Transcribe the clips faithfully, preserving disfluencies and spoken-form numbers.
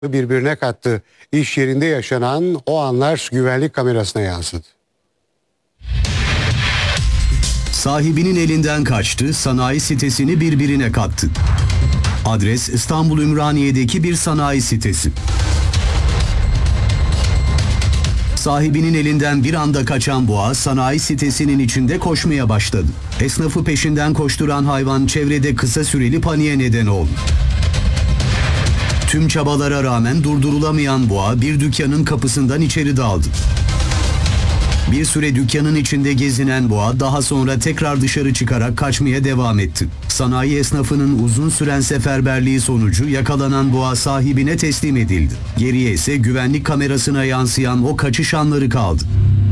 birbirine kattı. İş yerinde yaşanan o anlar güvenlik kamerasına yansıdı. Sahibinin elinden kaçtı, sanayi sitesini birbirine kattı. Adres İstanbul Ümraniye'deki bir sanayi sitesi. Sahibinin elinden bir anda kaçan boğa sanayi sitesinin içinde koşmaya başladı. Esnafı peşinden koşturan hayvan çevrede kısa süreli paniğe neden oldu. Tüm çabalara rağmen durdurulamayan boğa bir dükkanın kapısından içeri daldı. Bir süre dükkanın içinde gezinen boğa daha sonra tekrar dışarı çıkarak kaçmaya devam etti. Sanayi esnafının uzun süren seferberliği sonucu yakalanan boğa sahibine teslim edildi. Geriye ise güvenlik kamerasına yansıyan o kaçış anları kaldı.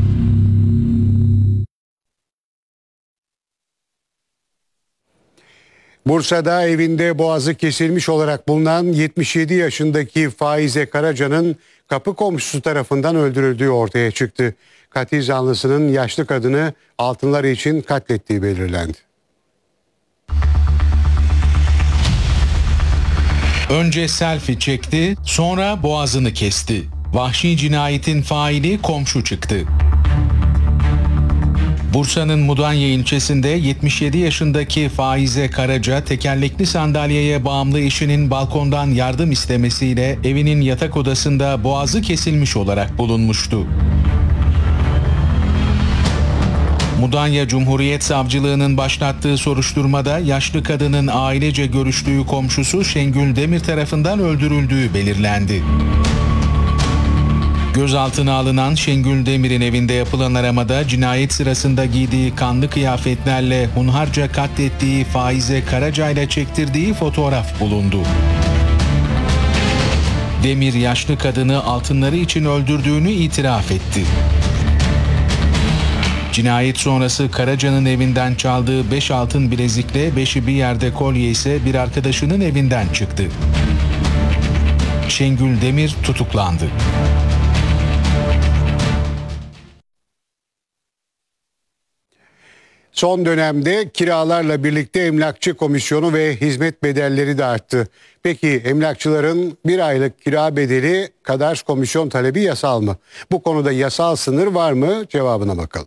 Bursa'da evinde boğazı kesilmiş olarak bulunan yetmiş yedi yaşındaki Faize Karaca'nın kapı komşusu tarafından öldürüldüğü ortaya çıktı. Katil zanlısının yaşlı kadını altınları için katlettiği belirlendi. Önce selfie çekti, sonra boğazını kesti. Vahşi cinayetin faili komşu çıktı. Bursa'nın Mudanya ilçesinde yetmiş yedi yaşındaki Faize Karaca tekerlekli sandalyeye bağımlı eşinin balkondan yardım istemesiyle evinin yatak odasında boğazı kesilmiş olarak bulunmuştu. Mudanya Cumhuriyet Savcılığı'nın başlattığı soruşturmada yaşlı kadının ailece görüştüğü komşusu Şengül Demir tarafından öldürüldüğü belirlendi. Gözaltına alınan Şengül Demir'in evinde yapılan aramada cinayet sırasında giydiği kanlı kıyafetlerle hunharca katlettiği Faize Karaca ile çektirdiği fotoğraf bulundu. Demir yaşlı kadını altınları için öldürdüğünü itiraf etti. Cinayet sonrası Karaca'nın evinden çaldığı beş altın bilezikle beşi bir yerde kolye ise bir arkadaşının evinden çıktı. Şengül Demir tutuklandı. Son dönemde kiralarla birlikte emlakçı komisyonu ve hizmet bedelleri de arttı. Peki emlakçıların bir aylık kira bedeli kadar komisyon talebi yasal mı? Bu konuda yasal sınır var mı? Cevabına bakalım.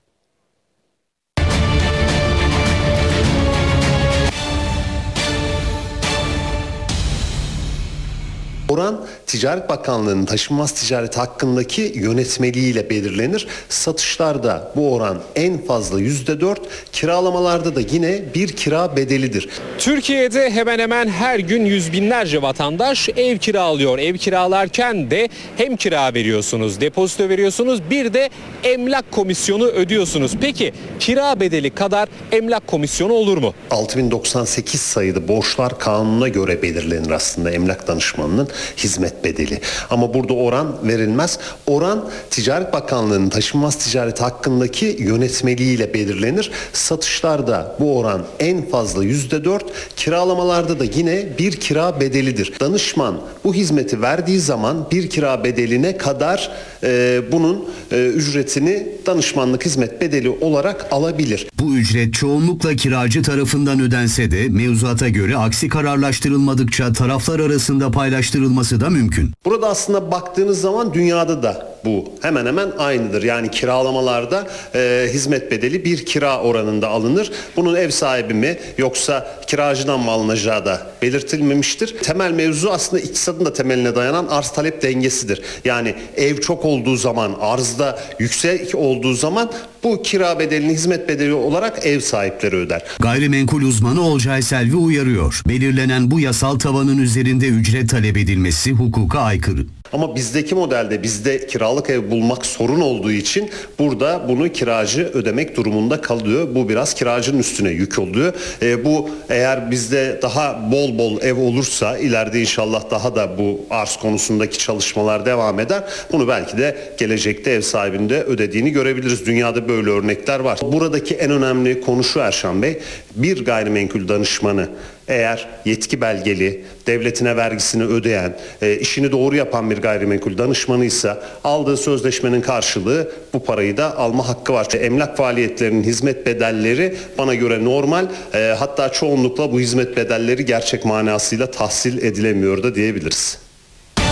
Oran Ticaret Bakanlığı'nın taşınmaz ticaret hakkındaki yönetmeliğiyle belirlenir. Satışlarda bu oran en fazla yüzde dört, kiralamalarda da yine bir kira bedelidir. Türkiye'de hemen hemen her gün yüz binlerce vatandaş ev kiralıyor. Ev kiralarken de hem kira veriyorsunuz, depozito veriyorsunuz, bir de emlak komisyonu ödüyorsunuz. Peki kira bedeli kadar emlak komisyonu olur mu? altı bin doksan sekiz sayılı borçlar kanununa göre belirlenir aslında emlak danışmanının hizmet bedeli. Ama burada oran verilmez. Oran Ticaret Bakanlığı'nın taşınmaz ticaret hakkındaki yönetmeliğiyle belirlenir. Satışlarda bu oran en fazla yüzde dört, kiralamalarda da yine bir kira bedelidir. Danışman bu hizmeti verdiği zaman bir kira bedeline kadar e, bunun e, ücretini danışmanlık hizmet bedeli olarak alabilir. Bu ücret çoğunlukla kiracı tarafından ödense de mevzuata göre aksi kararlaştırılmadıkça taraflar arasında paylaştırılması da mümkün. Burada aslında baktığınız zaman dünyada da bu hemen hemen aynıdır. Yani kiralamalarda e, hizmet bedeli bir kira oranında alınır. Bunun ev sahibi mi yoksa kiracıdan mı alınacağı da belirtilmemiştir. Temel mevzu aslında iktisadın da temeline dayanan arz talep dengesidir. Yani ev çok olduğu zaman, arzda yüksek olduğu zaman bu kira bedelini hizmet bedeli olarak ev sahipleri öder. Gayrimenkul uzmanı Olcay Selvi uyarıyor. Belirlenen bu yasal tavanın üzerinde ücret talep edilmesi hukuka aykırı. Ama bizdeki modelde bizde kiralık ev bulmak sorun olduğu için burada bunu kiracı ödemek durumunda kalıyor. Bu biraz kiracının üstüne yük oluyor. E, bu eğer bizde daha bol bol ev olursa ileride inşallah daha da bu arz konusundaki çalışmalar devam eder. Bunu belki de gelecekte ev sahibinde ödediğini görebiliriz. Dünyada böyle örnekler var. Buradaki en önemli konu şu Erşan Bey. Bir gayrimenkul danışmanı eğer yetki belgeli, devletine vergisini ödeyen, e, işini doğru yapan bir gayrimenkul danışmanıysa aldığı sözleşmenin karşılığı bu parayı da alma hakkı var. Emlak faaliyetlerinin hizmet bedelleri bana göre normal, e, hatta çoğunlukla bu hizmet bedelleri gerçek manasıyla tahsil edilemiyor da diyebiliriz.